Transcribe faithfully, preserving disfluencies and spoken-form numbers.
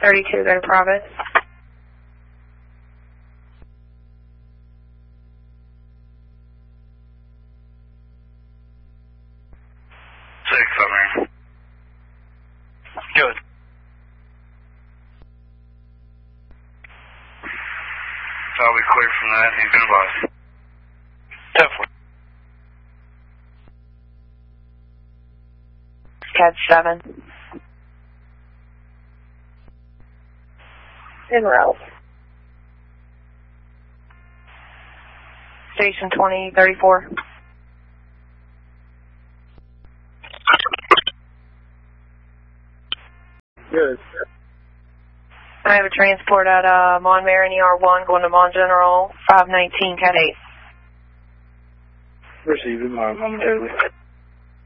thirty-two, go to private. Six, I mean. Good. I'll be clear from that. He's going to bust. Definitely. Catch seven. In route. Station twenty thirty-four. Good. I have a transport at uh, Mon Marin E R one going to Mon General five nineteen, Cat eight. Receiving, Mom.